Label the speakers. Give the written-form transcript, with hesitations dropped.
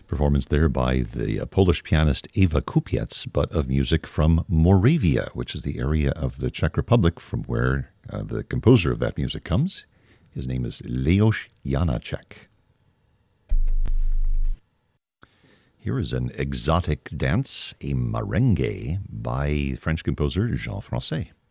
Speaker 1: Performance there by the Polish pianist Eva Kupiec, but of music from Moravia, which is the area of the Czech Republic from where the composer of that music comes. His name is Leoš Janáček. Here is an exotic dance, a merengue, by French composer Jean Francais.